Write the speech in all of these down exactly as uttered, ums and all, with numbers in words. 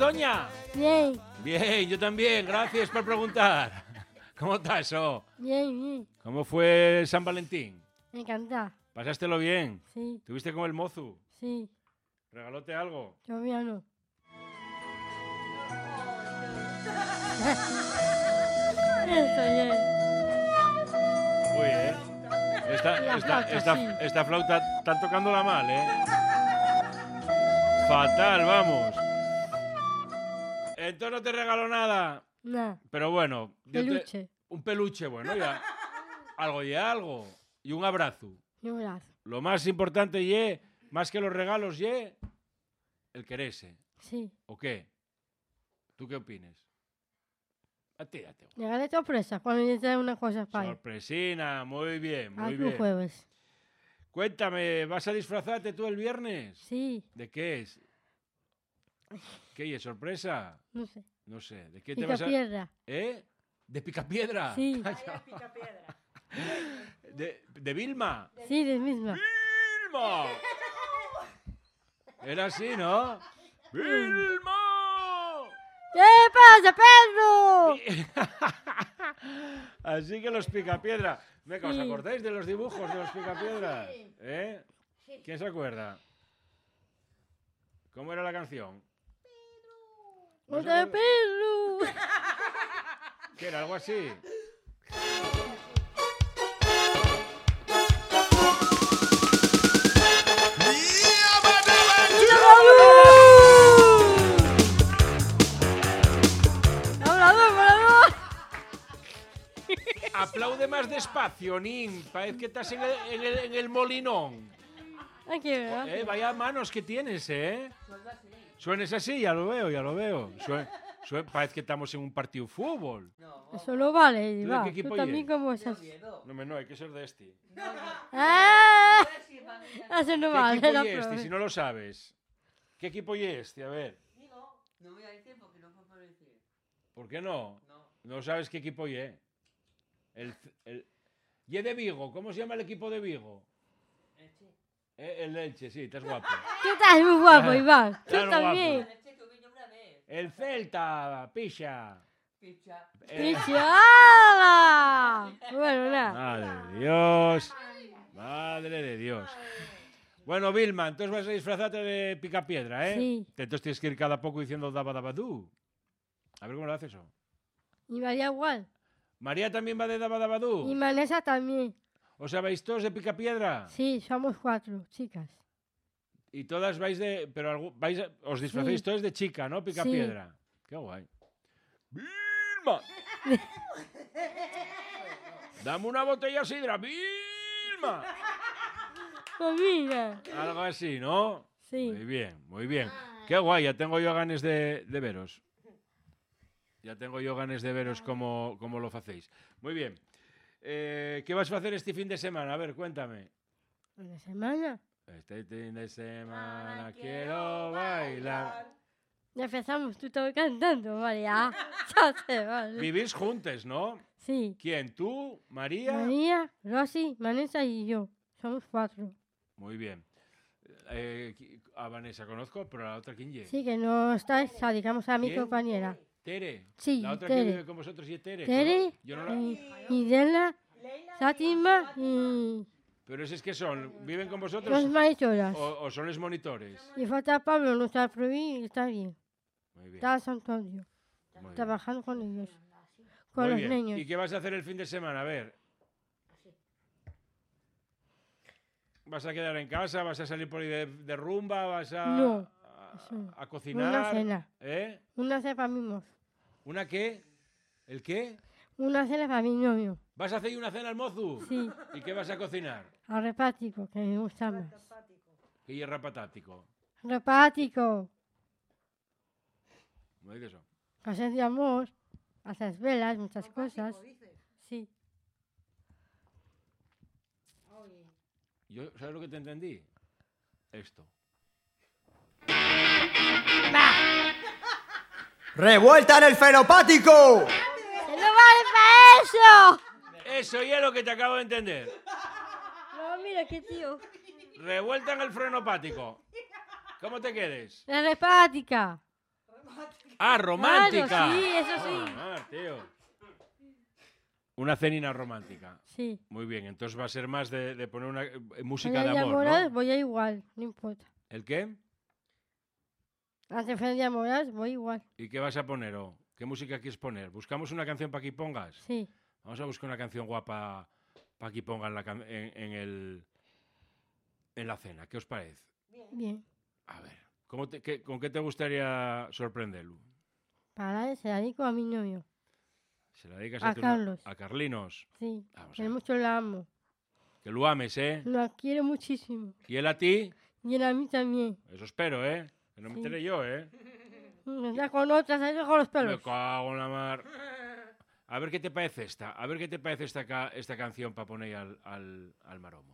Toña? Bien. Bien, yo también. Gracias por preguntar. ¿Cómo estás, oh? Bien, bien. ¿Cómo fue San Valentín? Me encanta. ¿Pasástelo bien? Sí. ¿Tuviste con el mozu? Sí. ¿Regalóte algo? Todavía no. Eso es. Uy, ¿eh? Esta, La esta, flauta, esta, sí. esta flauta están tocándola mal, ¿eh? Fatal, vamos. Entonces no te regaló nada. Nada. Pero bueno. yo te- Peluche. un peluche, bueno, ya. Algo y algo. Y un abrazo. Y un brazo. Lo más importante, ye, más que los regalos, ye, el quererse. Sí. ¿O qué? ¿Tú qué opinas? A ti, a ti. Llegaré sorpresa cuando yo te dé una cosa para él. Sorpresina, muy bien, muy Aquí un bien. jueves. Cuéntame, ¿vas a disfrazarte tú el viernes? Sí. ¿De qué es? ¿Qué es? ¿Sorpresa? No sé. No sé. ¿De qué te Pica vas a...? piedra. ¿Eh? ¿De Picapiedra? Sí. ¿De, de Vilma? Sí, de misma. ¡Vilma! Era así, ¿no? ¡Vilma! ¿Qué pasa, Pedro? Así que los Picapiedra. Venga, ¿os Sí. acordáis de los dibujos de los Picapiedra? ¿Eh? ¿Quién se acuerda? ¿Cómo era la canción? ¿No se ¡Otra acuerda? Pedro! ¿Qué era? ¿Algo así? ¡Volador, volador! Aplaude más despacio, Nin. Parece que estás en el, en el, en el molinón. Aquí, ¿verdad? Eh, vaya manos que tienes, ¿eh? Suenes así, ya lo veo, ya lo veo. Sue- sue- parece que estamos en un partido de fútbol. Eso no vale, ¿Tú de Iván. qué equipo Tú también eres? como esas. No, me no, hay que ser de este. ¡Ah! Eso no ¿Qué vale, equipo la y este, prueba. si no lo sabes? ¿Qué equipo y este? A ver. No voy a decir porque no puedo decir. ¿Por qué no? No. No sabes qué equipo y es. El, el, y de Vigo, ¿cómo se llama el equipo de Vigo? Elche. Eh, el Elche, sí, estás guapo. Tú estás muy guapo, Ah, Iván. Tú claro, también. guapo. Elche que vino una vez. El Celta, picha. Picha. Eh, ¡Pichada! Bueno, nada. Madre de Dios. Madre de Dios. Bueno, Vilma, entonces vas a disfrazarte de Picapiedra, ¿eh? Sí. Entonces tienes que ir cada poco diciendo daba daba du. A ver cómo lo haces eso. Y María igual. María también va de daba daba du. Y Vanessa también. ¿Os sabéis todos de Picapiedra? Sí, somos cuatro chicas. Y todas vais de... Pero algu- vais a- os disfrazáis Sí. todos de chica, ¿no? Picapiedra. Qué guay. ¡Vilma! ¡Dame una botella de sidra! ¡Vilma! Pues mira. Algo así, ¿no? Sí. Muy bien, muy bien. Qué guay, ya tengo yo ganas de, de veros. Ya tengo yo ganas de veros cómo, cómo lo hacéis. Muy bien. Eh, ¿Qué vas a hacer este fin de semana? A ver, cuéntame. Una semana. Este fin de semana quiero bailar. Ya empezamos, tú estás cantando, vale, ya. Ya sé, vale. Vivís juntos, ¿no? Sí. ¿Quién? ¿Tú? ¿María? María, Rosy, Vanessa y yo. Somos cuatro. Muy bien. Eh, qui- a Vanessa conozco, pero a la otra, ¿quién llega? Sí, que no estáis, o sea, digamos a mi ¿Quién? compañera. Tere. Sí, La otra Tere. que vive con vosotros y es Tere. Tere Yo no la... y, y Dela, Fátima y Pero es que son, ¿viven con vosotros los maestros. o, o son los monitores? Y falta Pablo, no está prohibí y está bien. Muy bien. Está San Antonio, Muy bien. trabajando con ellos. Con Muy los bien. niños. ¿Y qué vas a hacer el fin de semana? A ver. ¿Vas a quedar en casa? ¿Vas a salir por ahí de, de rumba? ¿Vas a, No, a, eso no. a cocinar? Una cena. ¿Eh? Una cena para mí mismo. ¿Una qué? ¿El qué? Una cena para mi novio. ¿Vas a hacer una cena al mozu? Sí, ¿Y qué vas a cocinar? al repático, que me gusta más. ¿Qué hierra patático? Repático, No hay de eso. cosas de amor, haces velas, muchas cosas. Sí. Yo, ¿sabes lo que te entendí? Esto. ¡Revuelta en el fenopático! ¡Que no vale para eso! Eso ya es lo que te acabo de entender. No, mira qué tío. Revuelta en el frenopático. ¿Cómo te quedes? La repática. Ah, romántica. Claro, sí, eso sí. Ah, Mar, tío. Una cenina romántica. Sí. Muy bien, entonces va a ser más de, de poner una eh, música Voy a de amor, enamorar, ¿no? voy a igual, no importa. ¿El qué? Antes de enamorar, voy igual. ¿Y qué vas a poner? O ¿qué música quieres poner? ¿Buscamos una canción para que pongas? Sí. Vamos a buscar una canción guapa para que pongan la can- en, en el, en la cena. ¿Qué os parece? Bien. A ver, ¿cómo te- qué- ¿con qué te gustaría sorprenderlo? Para se la dedico a mi novio. ¿Se la dedicas a, A tu- Carlos. a Carlinos? Sí. Vamos a Que ver. mucho la amo. Que lo ames, ¿eh? La quiero muchísimo. ¿Y él a ti? Y él a mí también. Eso espero, ¿eh? Que no me Sí. enteré yo, ¿eh? Me da con otras, ahí con los Me pelos. cago en la mar. A ver qué te parece esta. A ver qué te parece esta, ca- esta canción para poner al, al, al maromo.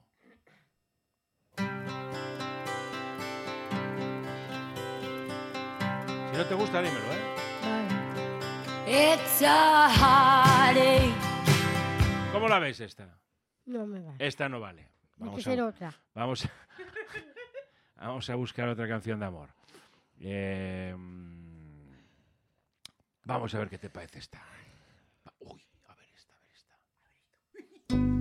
Si no te gusta, dímelo, ¿eh? Vale. It's a heartache. ¿Cómo la ves esta? No me va. Esta no vale. Hay que Vamos ser a, otra. vamos, a, vamos a buscar otra canción de amor. Eh, mm, vamos a ver qué te parece esta.